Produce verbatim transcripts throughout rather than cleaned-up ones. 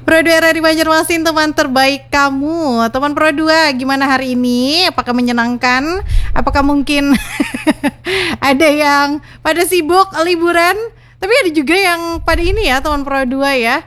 Pro dua R R I Banjarmasin, teman terbaik kamu. Teman Pro dua, gimana hari ini? Apakah menyenangkan? Apakah mungkin ada yang pada sibuk liburan? Tapi ada juga yang pada ini ya, teman Pro dua ya.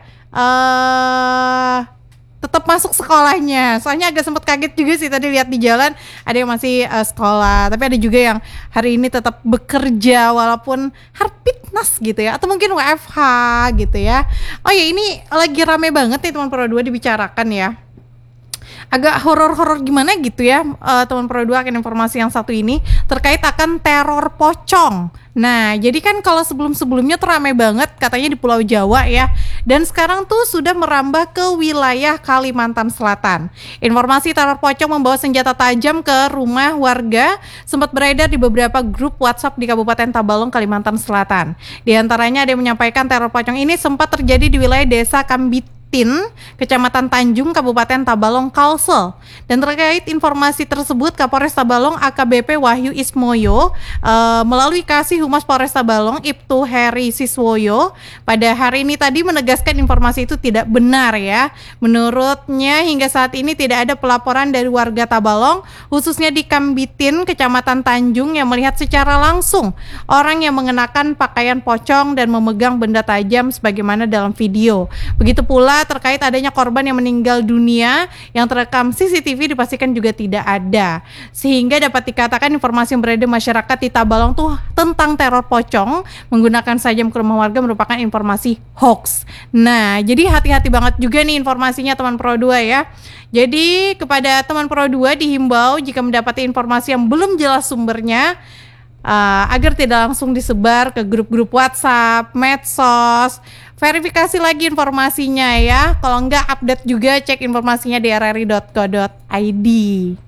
Eh tetap masuk sekolahnya. Soalnya agak sempat kaget juga sih tadi lihat di jalan ada yang masih uh, sekolah, tapi ada juga yang hari ini tetap bekerja walaupun harpitnas gitu ya, atau mungkin W F H gitu ya. Oh ya, ini lagi rame banget nih teman Pro dua dibicarakan ya. Agak horor-horor gimana gitu ya, uh, teman Pro dua akan informasi yang satu ini terkait akan teror pocong. Nah, jadi kan kalau sebelum-sebelumnya tuh ramai banget katanya di Pulau Jawa ya, dan sekarang tuh sudah merambah ke wilayah Kalimantan Selatan. Informasi teror pocong membawa senjata tajam ke rumah warga sempat beredar di beberapa grup WhatsApp di Kabupaten Tabalong, Kalimantan Selatan. Di antaranya ada yang menyampaikan teror pocong ini sempat terjadi di wilayah Desa Kambit, Kecamatan Tanjung, Kabupaten Tabalong, Kalsel. Dan terkait informasi tersebut, Kapolres Tabalong A K B P Wahyu Ismoyo uh, melalui Kasih Humas Polres Tabalong Ibtu Heri Siswoyo pada hari ini tadi menegaskan informasi itu tidak benar ya. Menurutnya hingga saat ini tidak ada pelaporan dari warga Tabalong, khususnya di Kambitin, Kecamatan Tanjung, yang melihat secara langsung orang yang mengenakan pakaian pocong dan memegang benda tajam sebagaimana dalam video. Begitu pula terkait adanya korban yang meninggal dunia yang terekam C C T V dipastikan juga tidak ada, sehingga dapat dikatakan informasi yang beredar masyarakat di Tabalong tuh tentang teror pocong menggunakan sajam ke rumah warga merupakan informasi hoax. Nah, jadi hati-hati banget juga nih informasinya teman Pro dua ya. Jadi kepada teman Pro dua dihimbau jika mendapati informasi yang belum jelas sumbernya, Uh, agar tidak langsung disebar ke grup-grup WhatsApp, medsos. Verifikasi lagi informasinya ya. Kalau enggak, update juga, cek informasinya di r r i dot co dot i d.